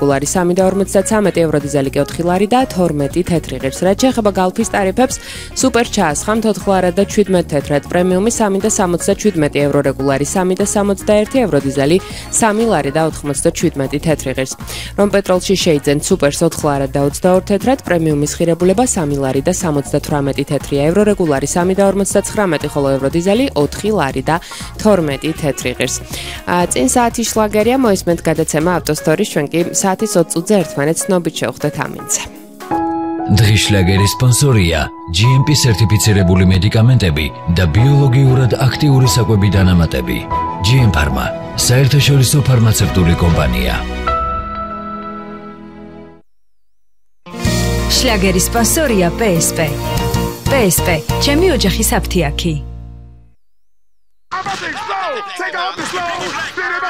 რეგულარი 3.53 евро, დიზელი კი 4 ლარი და 12 თეთრი ღირს. რაც შეეხება გალფის ტარიფებს, სუპერ ჩაასხამთ 4 ლარად და 17 თეთრად, პრემიუმი 3.77 евро, რეგულარი 3.61 евро, დიზელი 3 ლარი და 97 თეთრი ღირს. რომ პეტროლში შეიძენთ სუპერს 4 ლარად და 22 თეთრად, პრემიუმის ღირებულება 3 ლარი და 78 თეთრი евро, რეგულარი 3.59, ხოლო евро, დიზელი 4 ლარი და 12 თეთრი ღირს. წინ საათის შლაგერია მოისმენთ გადაცემა ავტოსტორის, ჩვენ კი საათის 20 წუთზე ერთმანეთს ცნობით შევხვდეთ ამინდზე. დღის შლაგერის სპონსორია GMP სერტიფიცირებული მედიკამენტები და ბიოლოგიურად აქტიური საკვები დანამატები. GM Pharma, საერთაშორისო ფარმაცევტული კომპანია. შლაგერის სპონსორია PSP. PSP, ჩემი ოჯახის აფთიაქი.